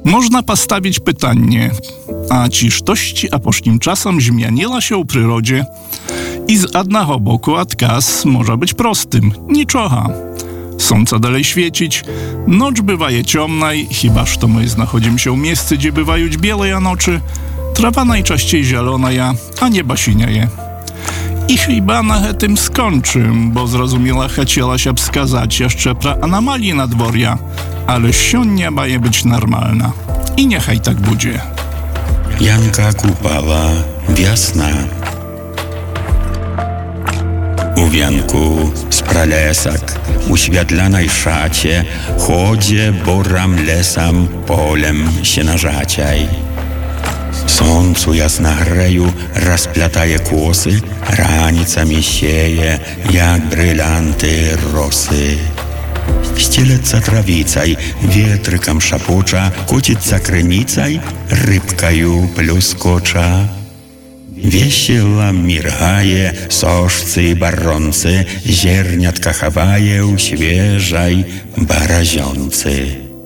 Można postawić pytanie, a czyż tości aposzkim czasem zmieniła się w przyrodzie? I z jednego boku odkaz może być prostym, niczocha. Słońce dalej świecić, noc bywaje ciemnej, chybaż to my znachodzimy się w miejscu, gdzie bywają białe nocy, trawa najczęściej zielona, a nieba sinieje. I chyba na tym skończę, bo zrozumiała chciała się wskazać jeszcze pra anomalii nadworja, ale sionia maje być normalna. I niechaj tak będzie. Janka Kupala, wiosna. U wianku z pralesak, u światlanej szacie, chodzie boram lesam, polem się narzaciaj. Słońcu jasnogreju rozplataje kłosy, ranicami sieje, jak brylanty rosy. Ścieleca trawicaj, wietrykam szapocza, kocica krynicaj, rybkaju pluskocza. Wiesioła mirgaje, soszcy i baroncy, zierniatka chowają, świeżaj, baraziący.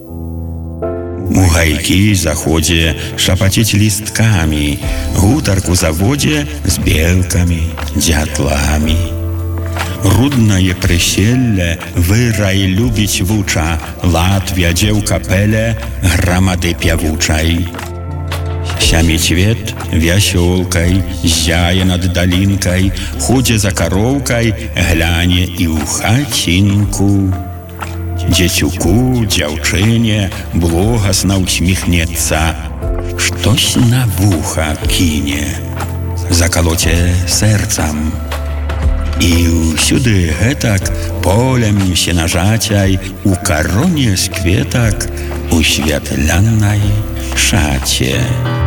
Muchajki zachodzie szapacieć listkami, hutarku zawodzie z bielkami, dziatlami. Rudna je przysielle, wyraj lubić wucza, Latwia dzieł kapele, gramady piawuczaj. Siamie ćwiet, wiasiolkaj, zjaje nad dalinkaj, chudzie za karowkaj, glanie i u chacinku. Dzieciuku, dziewczynie, błogosna uśmiechnieca, sztoś na wucha kinie, zakalocie sercam. I siudy hetak, polem się narzaciaj, u karonie z kwietak, u świetlanej szacie.